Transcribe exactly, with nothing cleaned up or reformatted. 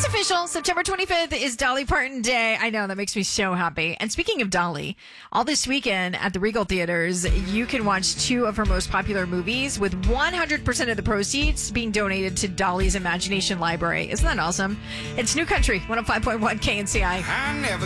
It's official. September twenty-fifth is Dolly Parton Day. I know, that makes me so happy. And speaking of Dolly, all this weekend at the Regal Theaters, you can watch two of her most popular movies with one hundred percent of the proceeds being donated to Dolly's Imagination Library. Isn't that awesome? It's New Country, one oh five point one K N C I. I never